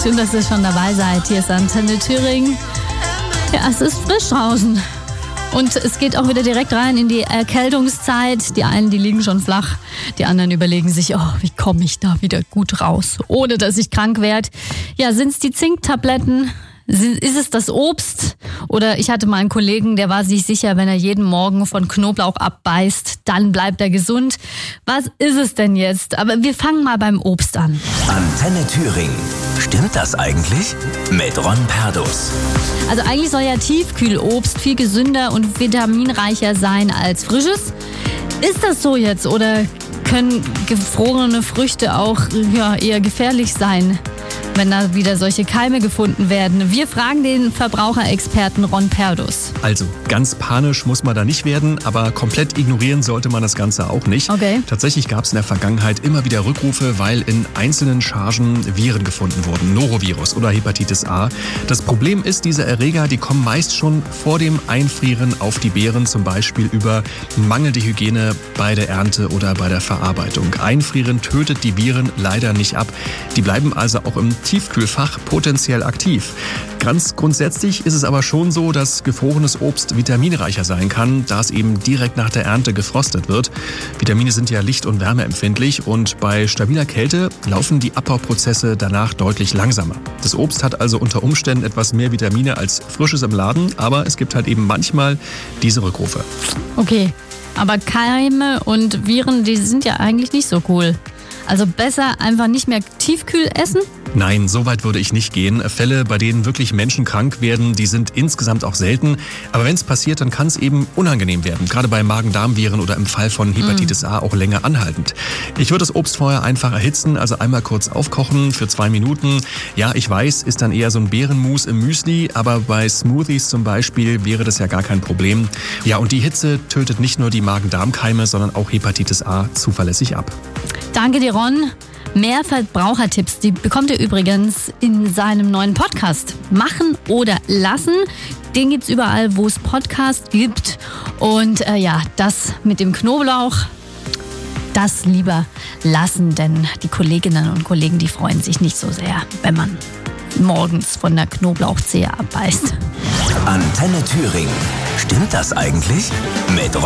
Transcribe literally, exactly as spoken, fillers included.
Schön, dass ihr schon dabei seid. Hier ist Antenne Thüringen. Ja, es ist frisch draußen. Und es geht auch wieder direkt rein in die Erkältungszeit. Die einen, die liegen schon flach. Die anderen überlegen sich, oh, wie komme ich da wieder gut raus, ohne dass ich krank werde. Ja, sind es die Zinktabletten? Ist es das Obst? Oder ich hatte mal einen Kollegen, der war sich sicher, wenn er jeden Morgen von Knoblauch abbeißt, dann bleibt er gesund. Was ist es denn jetzt? Aber wir fangen mal beim Obst an. Antenne Thüringen. Stimmt das eigentlich? Mit Ron Perdus. Also eigentlich soll ja Tiefkühlobst viel gesünder und vitaminreicher sein als frisches. Ist das so jetzt oder können gefrorene Früchte auch ja, eher gefährlich sein, wenn da wieder solche Keime gefunden werden? Wir fragen den Verbraucherexperten Ron Perdus. Also, ganz panisch muss man da nicht werden, aber komplett ignorieren sollte man das Ganze auch nicht. Okay. Tatsächlich gab es in der Vergangenheit immer wieder Rückrufe, weil in einzelnen Chargen Viren gefunden wurden, Norovirus oder Hepatitis A. Das Problem ist, diese Erreger, die kommen meist schon vor dem Einfrieren auf die Beeren, zum Beispiel über mangelnde Hygiene bei der Ernte oder bei der Verarbeitung. Einfrieren tötet die Viren leider nicht ab. Die bleiben also auch im Tiefkühlfach potenziell aktiv. Ganz grundsätzlich ist es aber schon so, dass gefrorenes Obst vitaminreicher sein kann, da es eben direkt nach der Ernte gefrostet wird. Vitamine sind ja licht- und wärmeempfindlich und bei stabiler Kälte laufen die Abbauprozesse danach deutlich langsamer. Das Obst hat also unter Umständen etwas mehr Vitamine als frisches im Laden, aber es gibt halt eben manchmal diese Rückrufe. Okay, aber Keime und Viren, die sind ja eigentlich nicht so cool. Also besser einfach nicht mehr Tiefkühl essen? Nein, so weit würde ich nicht gehen. Fälle, bei denen wirklich Menschen krank werden, die sind insgesamt auch selten. Aber wenn es passiert, dann kann es eben unangenehm werden. Gerade bei Magen-Darm-Viren oder im Fall von Hepatitis A auch länger anhaltend. Ich würde das Obst vorher einfach erhitzen, also einmal kurz aufkochen für zwei Minuten. Ja, ich weiß, ist dann eher so ein Beerenmus im Müsli, aber bei Smoothies zum Beispiel wäre das ja gar kein Problem. Ja, und die Hitze tötet nicht nur die Magen-Darm-Keime, sondern auch Hepatitis A zuverlässig ab. Danke dir, Ron. Mehr Verbrauchertipps, die bekommt ihr übrigens in seinem neuen Podcast. Machen oder lassen. Den gibt's überall, wo es Podcasts gibt. Und äh, ja, das mit dem Knoblauch, das lieber lassen, denn die Kolleginnen und Kollegen, die freuen sich nicht so sehr, wenn man morgens von der Knoblauchzehe abbeißt. Antenne Thüringen. Stimmt das eigentlich? Mit